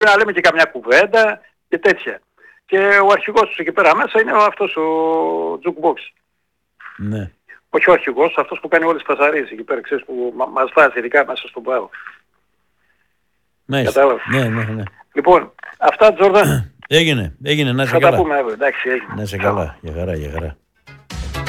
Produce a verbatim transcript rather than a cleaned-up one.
να λέμε και καμιά κουβέντα και τέτοια. Και ο αρχηγός τους εκεί πέρα μέσα είναι ο, αυτός ο Jukebox. Ναι. Όχι ο αρχηγός, αυτός που κάνει όλες τις παζαρίες εκεί πέρα, ξέρεις, που μα, μας βάζει ειδικά μέσα στον πάγο. Κατάλαβες. Ναι, ναι, ναι. Λοιπόν, αυτά Τζόρνταν. Έγινε, έγινε, να είσαι θα καλά. Θα τα πούμε αύριο, εντάξει, έγινε. Να είσαι καλά, για χαρά, για χαρά.